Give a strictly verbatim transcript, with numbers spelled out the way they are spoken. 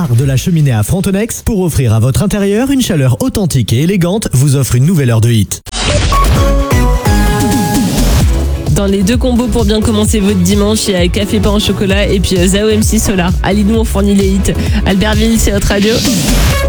marque de la cheminée à Frontenex, pour offrir à votre intérieur une chaleur authentique et élégante, vous offre une nouvelle heure de hit. Dans les deux combos pour bien commencer votre dimanche, il y a café pain au chocolat et puis Zao M C Solar. Allez, nous on fournit les hits. Albertville, c'est notre radio.